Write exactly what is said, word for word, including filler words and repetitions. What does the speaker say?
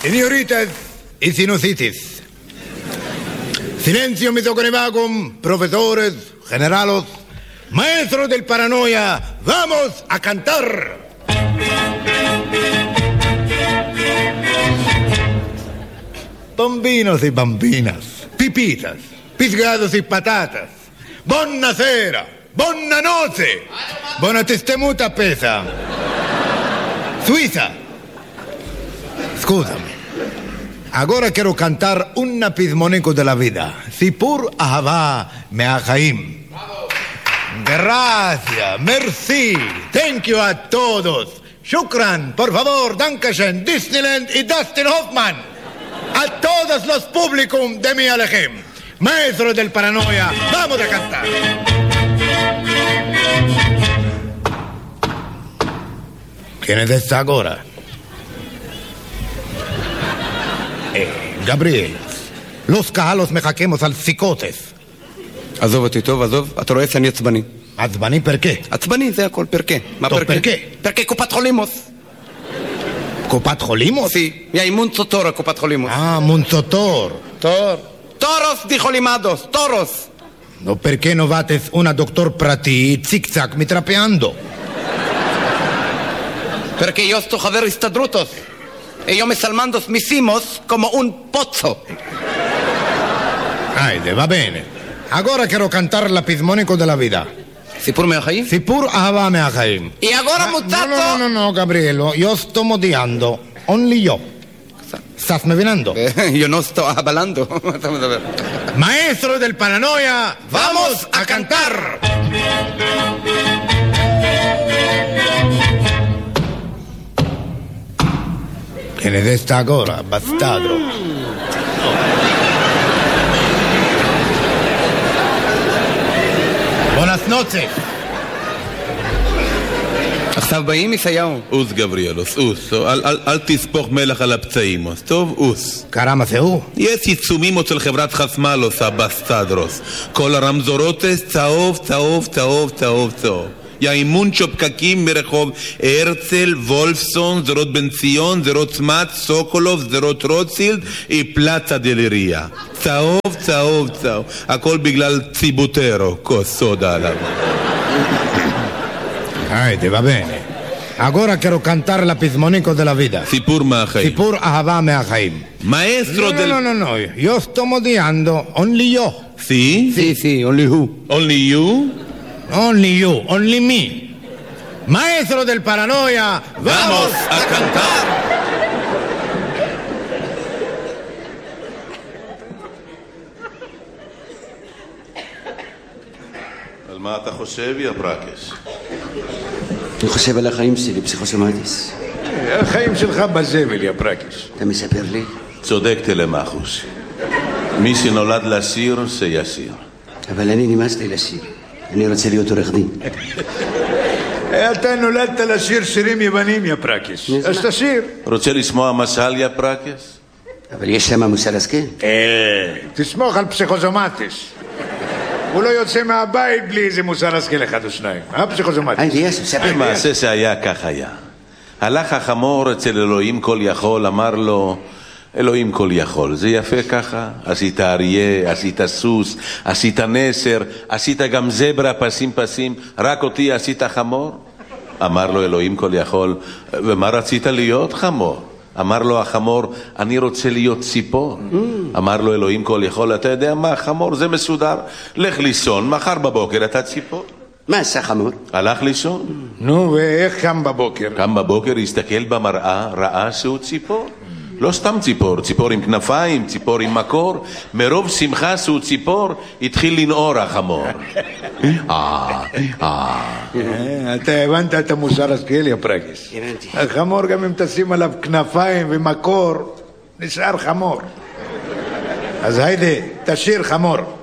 Señoritas y sinusitis. Silencio, mis oconevagum, profesores, generalos, maestros del paranoia, vamos a cantar. Bambinos y bambinas, pipitas, pisgados y patatas. Buonasera, buona notte, buona testemuta pesa. Suiza. Scusami. Ahora quiero cantar un pismonico de la vida. Sipur Ahava Meachaim. Gracias, merci, thank you a todos. Shukran, por favor, Dankeschön, Disneyland y Dustin Hoffman. A todos los públicos de mi Alejem. Maestro del paranoia, vamos a cantar. ¿Quién es esta ahora? Eh, Gabriel, los cajalos me jaquemos al psicotes. עזוב אותי טוב, עזוב, אתה רואה שאני עצבני. עצבני פרקה? עצבני, זה הכל, פרקה. מה טוב, פרקה? פרקה קופת חולימוס. קופת חולימוס? Sí, y hay Munzotor, קופת חולימוס. Ah, Munzotor. Tor. Toros, dijo Limados, toros. No, perché no vates una doctor prati, zig-zag, mi trapeando? Perché io sto חבר הסתדרותות. E io me salmando misimos como un pozzo. Ay, va bene. Ahora quiero cantar la pismonico de la vida. סיפור מהחיים? סיפור אהבה מהחיים. Y ahora muchacho... No, no, no, Gabrielo, yo estoy modiando. Only yo. ¿Estás me vinando? Yo no estoy hablando. Maestro del paranoia, vamos a cantar. ¿Quién es esta ahora, bastardo? Buenas noches. עכשיו באים ישעיהו. אוס גבריאלוס, אוס. אל, אל, אל תספוך מלח על הפצעים. אז טוב, אוס. קרמה זה הוא? יש עיצומים של חברת חסמלוס, הבסטדרוס. כל הרמזורותס, צהוב, צהוב, צהוב, צהוב, צהוב. יאימונצ'ו פקקים מרחוב הרצל, וולפסון, זרות בן ציון, זרות צמת, סוקולוב, זרות רוטשילד, פלצה דלריה. צהוב, צהוב, צהוב. הכל בגלל ציבוטרו, כוס סודה עליו. Ay, te va bene. Ahora quiero cantar la pismonico de la vida. סיפור מהחיים. סיפור אהבה מהחיים. Maestro no, del... No, no, no, no. Yo estoy modiando. Only yo. ¿Sí? Sí, sí, only who. Only you? Only you, only me. Maestro del paranoia, vamos a cantar. על מה אתה חושב, יא ברקש? אני חושב על החיים שלי, פסיכוסומטיס. החיים שלך בזבל, יא ברקש. אתה מספר לי? צודק תלמחוס. מי שנולד לשיר, שישיר. אבל אני נמאס לי לשיר. אני רוצה להיות עורך דין. אתה נולדת לשיר שירים יוונים, יא ברקש. אז תשיר. רוצה לשמוע משל, יא ברקש? אבל יש שם מוסר השכל. תסמוך על פסיכוסומטיס. הוא לא יוצא מהבית בלי איזה מוסר השכל אחד או שניים. הפסיכוסומטיס. היי, ליאס, ספר. מעשה שהיה כך היה. הלך החמור אצל אלוהים כל יכול, אמר לו, אלוהים כל יכול, זה יפה ככה? עשית אריה, עשית סוס, עשית נסר, עשית גם זברה פסים פסים, רק אותי עשית חמור? אמר לו אלוהים כל יכול, ומה רצית להיות חמור? אמר לו החמור, אני רוצה להיות ציפור. אמר לו אלוהים כל יכול, אתה יודע מה, חמור זה מסודר, לך לישון, מחר בבוקר אתה ציפור. מה עשה חמור? הלך לישון. נו, ואיך קם בבוקר? קם בבוקר, הסתכל במראה, ראה שהוא ציפור. לא סתם ציפור, ציפור עם כנפיים, ציפור עם מקור. מרוב שמחה שהוא ציפור, התחיל לנעור החמור. אה, אה. אתה הבנת את המוסר השכל, יא ברקש. הבנתי. החמור גם אם תשים עליו כנפיים ומקור, נשאר חמור. אז היידה, תשיר חמור.